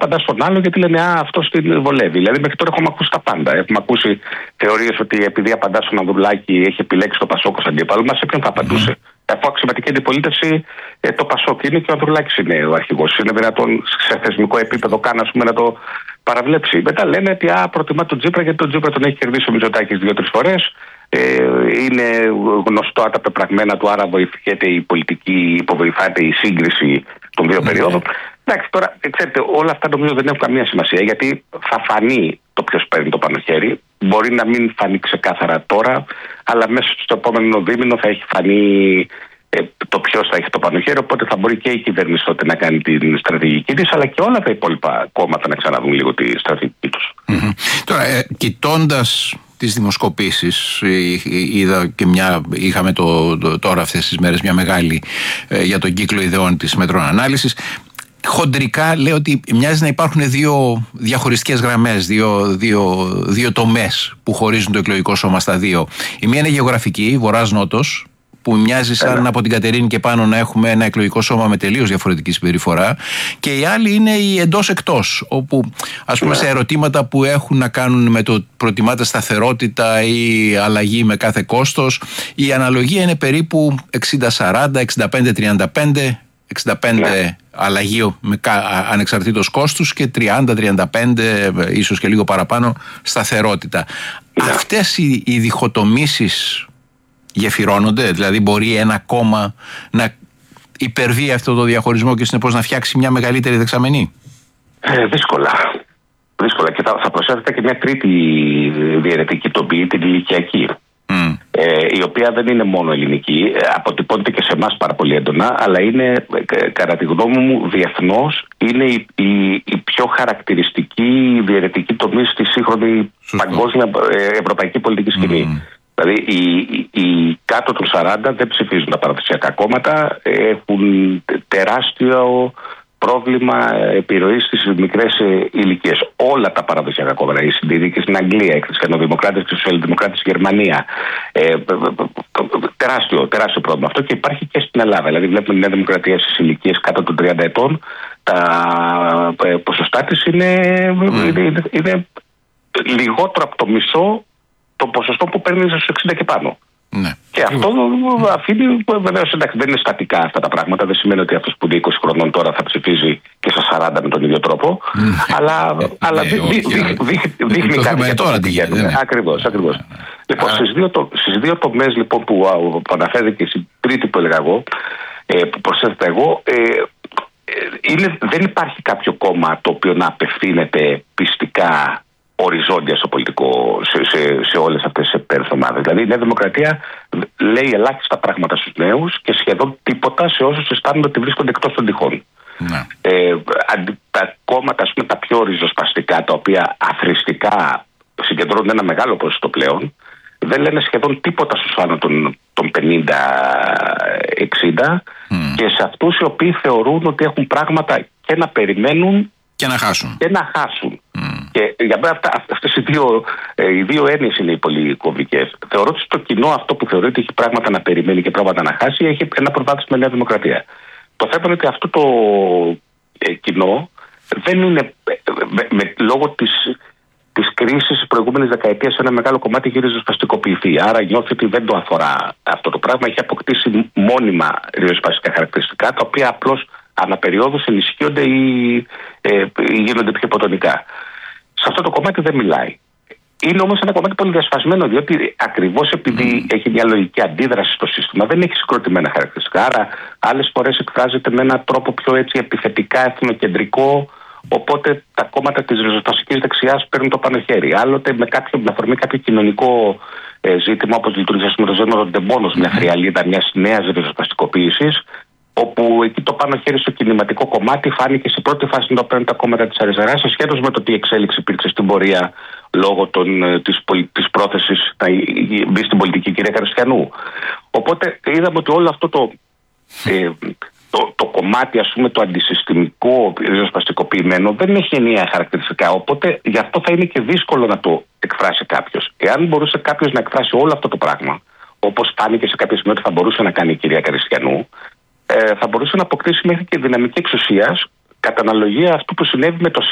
απαντά στον άλλο γιατί λένε αυτό την βολεύει. Δηλαδή, μέχρι τώρα έχουμε ακούσει τα πάντα. Έχουμε ακούσει θεωρίες ότι επειδή απαντά στον Ανδρουλάκη έχει επιλέξει το Πασόκ ως αντίπαλο. Μα σε ποιον θα απαντούσε? Αφού αξιωματική αντιπολίτευση το Πασόκ είναι και ο Ανδρουλάκης είναι ο αρχηγός. Είναι δυνατόν σε θεσμικό επίπεδο καν να το παραβλέψει? Μετά λένε ότι προτιμά τον Τσίπρα γιατί τον Τσίπρα τον έχει κερδίσει ο Μητσοτάκης 2-3 φορές. Είναι γνωστό τα πεπραγμένα του, άρα βοηθιέται η πολιτική, υποβοηθάται η σύγκριση των δύο περιόδων. Εντάξει, τώρα, ξέρετε, όλα αυτά νομίζω δεν έχουν καμία σημασία, γιατί θα φανεί το ποιος παίρνει το πάνω χέρι. Μπορεί να μην φανεί ξεκάθαρα τώρα, αλλά μέσα στο επόμενο δίμηνο θα έχει φανεί το ποιος θα έχει το πάνω χέρι. Οπότε θα μπορεί και η κυβέρνηση τότε να κάνει την στρατηγική της, αλλά και όλα τα υπόλοιπα κόμματα να ξαναδούν λίγο τη στρατηγική τους. Τώρα, κοιτώντας τις δημοσκοπήσεις, είδα και είχαμε τώρα αυτές τις μέρες μια μεγάλη για τον κύκλο ιδεών της Μέτρων Ανάλυσης. Χοντρικά λέω ότι μοιάζει να υπάρχουν δύο διαχωριστικές γραμμές, δύο τομές που χωρίζουν το εκλογικό σώμα στα δύο. Η μία είναι γεωγραφική, βορράς-νότος, που μοιάζει σαν από την Κατερίνη και πάνω να έχουμε ένα εκλογικό σώμα με τελείως διαφορετική συμπεριφορά, και η άλλη είναι η εντός-εκτός, όπου ας πούμε σε ερωτήματα που έχουν να κάνουν με το προτιμάτε σταθερότητα ή αλλαγή με κάθε κόστος, η αναλογία είναι περίπου 60-40, 65-35, 65 αλλαγή ανεξαρτήτως κόστους και 30-35 ίσως και λίγο παραπάνω σταθερότητα. Αυτές οι διχοτομήσεις γεφυρώνονται? Δηλαδή μπορεί ένα κόμμα να υπερβεί αυτό το διαχωρισμό και συνεπώς να φτιάξει μια μεγαλύτερη δεξαμενή? Δύσκολα. Και θα προσέθετε και μια τρίτη διαιρετική τομή, την ηλικιακή, η οποία δεν είναι μόνο ελληνική, αποτυπώνεται και σε εμάς πάρα πολύ έντονα, αλλά είναι, κατά τη γνώμη μου, διεθνώς είναι η πιο χαρακτηριστική διαιρετική τομή στη σύγχρονη παγκόσμια ευρωπαϊκή πολιτική σκηνή. Δηλαδή οι κάτω των 40 δεν ψηφίζουν τα παραδοσιακά κόμματα, έχουν τεράστιο πρόβλημα επιρροής στις μικρές ηλικίες. Όλα τα παραδοσιακά κόμματα, οι συντηρητικοί στην Αγγλία, οι χριστιανοδημοκράτες και οι σοσιαλδημοκράτες στη Γερμανία, τεράστιο πρόβλημα αυτό, και υπάρχει και στην Ελλάδα. Δηλαδή βλέπουμε Νέα Δημοκρατία στις ηλικίες κάτω των 30 ετών, τα ποσοστά της είναι λιγότερο από το μισό το ποσοστό που παίρνει στους 60 και πάνω. Ναι. Και αυτό αφήνει, βεβαίως, εντάξει, δεν είναι στατικά αυτά τα πράγματα. Δεν σημαίνει ότι αυτός που είναι 20 χρονών τώρα θα ψηφίζει και στα 40 με τον ίδιο τρόπο. Αλλά δείχνει κάτι για το που πηγαίνουμε. Ακριβώς. Λοιπόν, στις δύο τομές λοιπόν, που αναφέρεται και στην τρίτη που έλεγα εγώ, που προσθέτω εγώ, δεν υπάρχει κάποιο κόμμα το οποίο να απευθύνεται πιστικά οριζόντια στο πολιτικό, σε όλες αυτές τις υπέρθωμάδες. Δηλαδή η Νέα Δημοκρατία λέει ελάχιστα πράγματα στους νέους και σχεδόν τίποτα σε όσους αισθάνονται ότι βρίσκονται εκτός των τυχών. Τα κόμματα, ας πούμε, τα πιο ριζοσπαστικά, τα οποία αθροιστικά συγκεντρώνουν ένα μεγάλο ποσοστό πλέον, δεν λένε σχεδόν τίποτα στους άνω των 50-60 και σε αυτούς οι οποίοι θεωρούν ότι έχουν πράγματα και να περιμένουν και να χάσουν. Και για μένα αυτές οι δύο έννοιες είναι οι πολύ κομβικές. Θεωρώ ότι στο κοινό αυτό που θεωρεί ότι έχει πράγματα να περιμένει και πράγματα να χάσει, έχει ένα προβάδισμα με Νέα Δημοκρατία. Το θέμα είναι ότι αυτό το κοινό δεν είναι, λόγω της κρίσης της προηγούμενης δεκαετίας, ένα μεγάλο κομμάτι έχει ριζοσπαστικοποιηθεί. Άρα νιώθει ότι δεν το αφορά αυτό το πράγμα. Έχει αποκτήσει μόνιμα ριζοσπαστικά χαρακτηριστικά, τα οποία απλώς αναπεριόδους ενισχύονται ή γίνονται πιο υποτονικά. Σε αυτό το κομμάτι δεν μιλάει. Είναι όμως ένα κομμάτι πολύ διασπασμένο, διότι ακριβώς επειδή έχει μια λογική αντίδραση στο σύστημα, δεν έχει συγκροτημένα χαρακτηριστικά. Άρα, άλλες φορές εκφράζεται με έναν τρόπο πιο έτσι επιθετικά, εθνοκεντρικό. Οπότε τα κόμματα της ριζοσπαστικής δεξιάς παίρνουν το πάνω χέρι. Άλλοτε με αφορμή κάποιο κοινωνικό ζήτημα, όπως λειτουργήσε με το ζήτημα των ντεμπόνος, μια θριαλίδα μιας νέας ριζοσπαστικοποίησης, όπου εκεί το πάνω χέρι στο κινηματικό κομμάτι φάνηκε σε πρώτη φάση να το παίρνουν τα κόμματα της αριστεράς, ασχέτως με το τι εξέλιξη υπήρξε στην πορεία λόγω της πρόθεσης να μπει στην πολιτική κυρία Καριστιανού. Οπότε είδαμε ότι όλο αυτό το κομμάτι, ας πούμε, το αντισυστημικό, ριζοσπαστικοποιημένο, δεν έχει ενιαία χαρακτηριστικά. Οπότε γι' αυτό θα είναι και δύσκολο να το εκφράσει κάποιος. Εάν μπορούσε κάποιος να εκφράσει όλο αυτό το πράγμα, όπως φάνηκε σε κάποια σημεία ότι θα μπορούσε να κάνει η κυρία Καριστιανού, θα μπορούσε να αποκτήσει μέχρι και δυναμική εξουσίας, κατά αναλογία αυτού που συνέβη με το